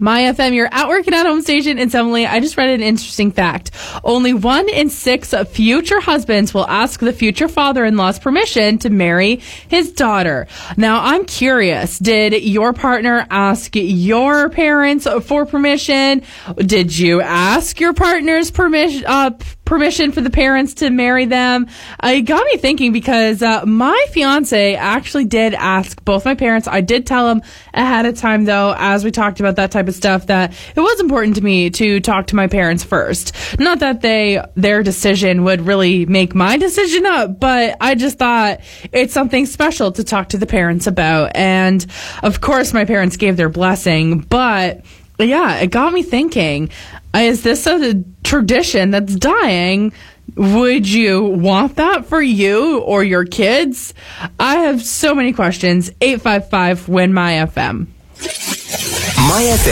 My FM, you're at work and at home station. It's Emily. I just read an interesting fact. Only 1 in 6 future husbands will ask the future father-in-law's permission to marry his daughter. Now, I'm curious. Did your partner ask your parents for permission? Did you ask your partner's permission for the parents to marry them? It got me thinking because my fiance actually did ask both my parents. I did tell him ahead of time, though, as we talked about that type of stuff, that it was important to me to talk to my parents first. Not that their decision would really make my decision up, but I just thought it's something special to talk to the parents about. And of course, my parents gave their blessing, but yeah, it got me thinking, is this a tradition that's dying? Would you want that for you or your kids? I have so many questions. 855 WIN My FM. My FM.